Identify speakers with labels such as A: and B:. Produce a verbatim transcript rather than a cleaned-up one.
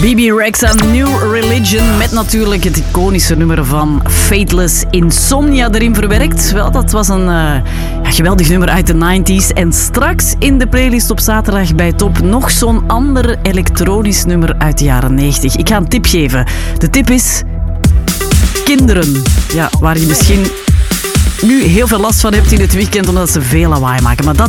A: B B Rexha, New Religion, met natuurlijk het iconische nummer van Fateless, Insomnia erin verwerkt. Wel, dat was een uh, ja, geweldig nummer uit de nineties. En straks in de playlist op zaterdag bij Top nog zo'n ander elektronisch nummer uit de jaren negentig. Ik ga een tip geven. De tip is kinderen. Ja, waar je misschien nu heel veel last van hebt in het weekend omdat ze veel lawaai maken. Maar dat